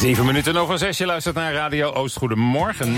7 minuten over 6, je luistert naar Radio Oost. Goedemorgen.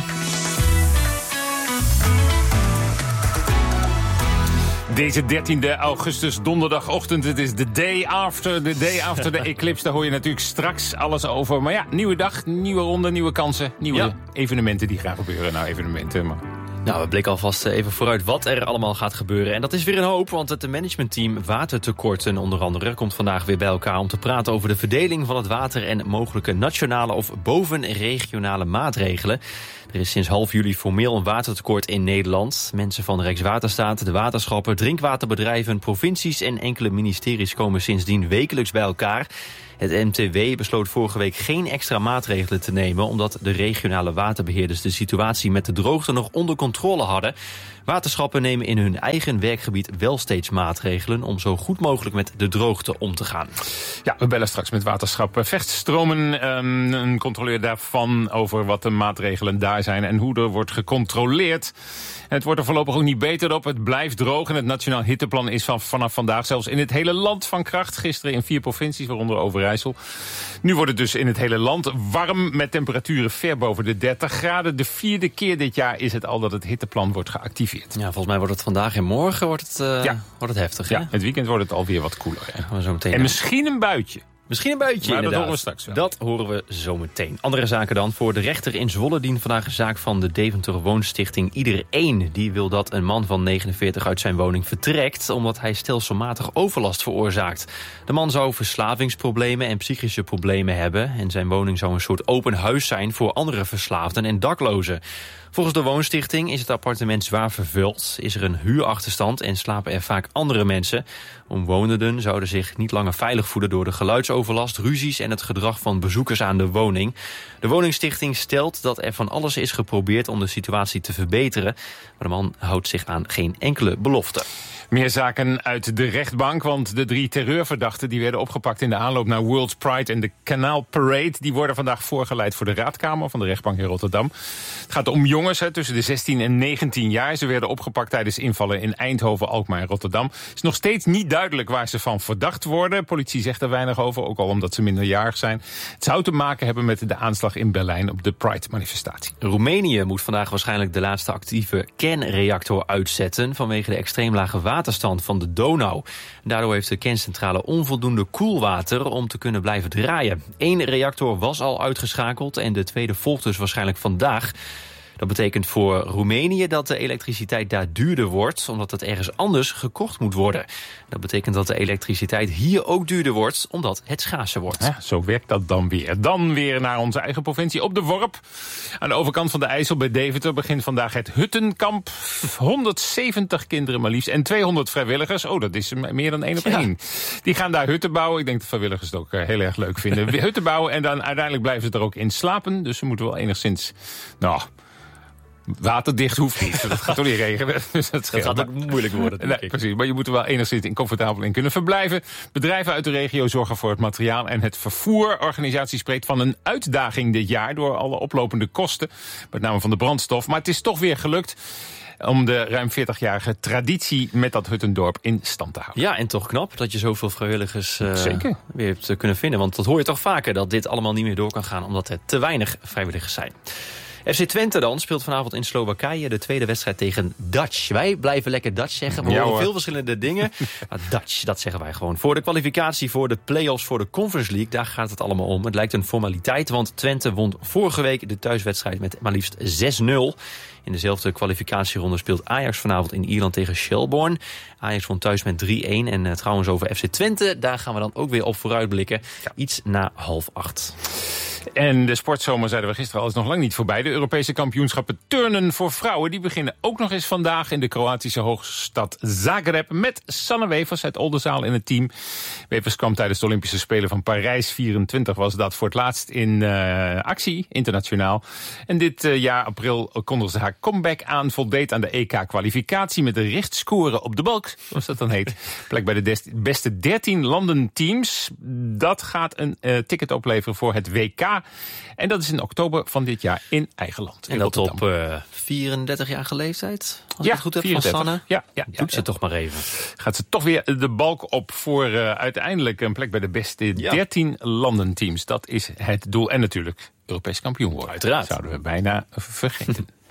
Deze 13e augustus, donderdagochtend, het is the day after the eclipse. Daar hoor je natuurlijk straks alles over. Maar ja, nieuwe dag, nieuwe ronde, nieuwe kansen, nieuwe evenementen die gaan gebeuren. Nou, evenementen, maar... Nou, we blikken alvast even vooruit wat er allemaal gaat gebeuren. En dat is weer een hoop, want het managementteam Watertekorten onder andere komt vandaag weer bij elkaar om te praten over de verdeling van het water en mogelijke nationale of bovenregionale maatregelen. Er is sinds half juli formeel een watertekort in Nederland. Mensen van de Rijkswaterstaat, de waterschappen, drinkwaterbedrijven, provincies en enkele ministeries komen sindsdien wekelijks bij elkaar. Het MTW besloot vorige week geen extra maatregelen te nemen, omdat de regionale waterbeheerders de situatie met de droogte nog onder controle hadden. Waterschappen nemen in hun eigen werkgebied wel steeds maatregelen om zo goed mogelijk met de droogte om te gaan. Ja, we bellen straks met waterschap Vechtstromen, een controleur daarvan, over wat de maatregelen daar zijn en hoe er wordt gecontroleerd. Het wordt er voorlopig ook niet beter op. Het blijft droog en het Nationaal Hitteplan is vanaf vandaag zelfs in het hele land van kracht. Gisteren in 4 provincies, waaronder Overijssel. Nu wordt het dus in het hele land warm met temperaturen ver boven de 30 graden. De 4e keer dit jaar is het al dat het hitteplan wordt geactiveerd. Ja, volgens mij wordt het vandaag en morgen wordt het heftig. Hè? Ja, het weekend wordt het alweer wat koeler. En misschien een buitje. Misschien een buitje, maar inderdaad. Dat horen we straks wel. Dat horen we zo meteen. Andere zaken dan. Voor de rechter in Zwolle dient vandaag een zaak van de Deventer Woonstichting Iedereen. Die wil dat een man van 49 uit zijn woning vertrekt, omdat hij stelselmatig overlast veroorzaakt. De man zou verslavingsproblemen en psychische problemen hebben. En zijn woning zou een soort open huis zijn voor andere verslaafden en daklozen. Volgens de woonstichting is het appartement zwaar vervuild, is er een huurachterstand en slapen er vaak andere mensen. Omwonenden zouden zich niet langer veilig voelen door de geluidsoverlast, ruzies en het gedrag van bezoekers aan de woning. De woningstichting stelt dat er van alles is geprobeerd om de situatie te verbeteren, maar de man houdt zich aan geen enkele belofte. Meer zaken uit de rechtbank, want de 3 terreurverdachten die werden opgepakt in de aanloop naar World Pride en de Canal Parade, die worden vandaag voorgeleid voor de raadkamer van de rechtbank in Rotterdam. Het gaat om jongens tussen de 16 en 19 jaar. Ze werden opgepakt tijdens invallen in Eindhoven, Alkmaar en Rotterdam. Het is nog steeds niet duidelijk waar ze van verdacht worden. Politie zegt er weinig over, ook al omdat ze minderjarig zijn. Het zou te maken hebben met de aanslag in Berlijn op de Pride-manifestatie. Roemenië moet vandaag waarschijnlijk de laatste actieve kernreactor uitzetten vanwege de extreem lage waterstand van de Donau. Daardoor heeft de kerncentrale onvoldoende koelwater om te kunnen blijven draaien. 1 reactor was al uitgeschakeld en de tweede volgt dus waarschijnlijk vandaag. Dat betekent voor Roemenië dat de elektriciteit daar duurder wordt, omdat het ergens anders gekocht moet worden. Dat betekent dat de elektriciteit hier ook duurder wordt, omdat het schaarser wordt. Ja, zo werkt dat dan weer. Dan weer naar onze eigen provincie op de Worp. Aan de overkant van de IJssel bij Deventer begint vandaag het Huttenkamp. 170 kinderen maar liefst en 200 vrijwilligers. Oh, dat is meer dan 1 op 1. Ja. Die gaan daar hutten bouwen. Ik denk dat vrijwilligers het ook heel erg leuk vinden. Hutten bouwen en dan uiteindelijk blijven ze er ook in slapen. Dus ze moeten wel enigszins... waterdicht hoeft niet, dat gaat toch niet regenen. Dus dat gaat ook moeilijk worden, denk ik. Precies, maar je moet er wel enigszins comfortabel in kunnen verblijven. Bedrijven uit de regio zorgen voor het materiaal en het vervoer. Organisatie spreekt van een uitdaging dit jaar door alle oplopende kosten. Met name van de brandstof. Maar het is toch weer gelukt om de ruim 40-jarige traditie met dat Huttendorp in stand te houden. Ja, en toch knap dat je zoveel vrijwilligers weer hebt kunnen vinden. Want dat hoor je toch vaker, dat dit allemaal niet meer door kan gaan, omdat er te weinig vrijwilligers zijn. FC Twente dan speelt vanavond in Slowakije de tweede wedstrijd tegen Dutch. Wij blijven lekker Dutch zeggen. We horen veel verschillende dingen. Maar Dutch, dat zeggen wij gewoon. Voor de kwalificatie voor de play-offs voor de Conference League, daar gaat het allemaal om. Het lijkt een formaliteit, want Twente won vorige week de thuiswedstrijd met maar liefst 6-0. In dezelfde kwalificatieronde speelt Ajax vanavond in Ierland tegen Shelbourne. Ajax won thuis met 3-1. En trouwens over FC Twente, daar gaan we dan ook weer op vooruitblikken. Ja. Iets na 7:30. En de sportzomer, zeiden we gisteren al, is nog lang niet voorbij. De Europese kampioenschappen turnen voor vrouwen, die beginnen ook nog eens vandaag in de Kroatische hoofdstad Zagreb met Sanne Wevers uit Oldenzaal in het team. Wevers kwam tijdens de Olympische Spelen van Parijs 24 was dat voor het laatst in actie, internationaal. En dit jaar april kondigde ze haar comeback aan, voldeed aan de EK-kwalificatie met een richtscore op de balk, zoals dat dan heet. Plek bij de beste 13 landenteams. Dat gaat een ticket opleveren voor het WK En dat is in oktober van dit jaar in eigen land. En dat op 34-jarige leeftijd? Als ik het goed heb, 34. van Sanne? Ja. Doet ze toch maar even. Gaat ze toch weer de balk op voor uiteindelijk een plek bij de beste 13 landenteams. Dat is het doel. En natuurlijk Europees kampioen worden. Uiteraard. Zouden we bijna vergeten.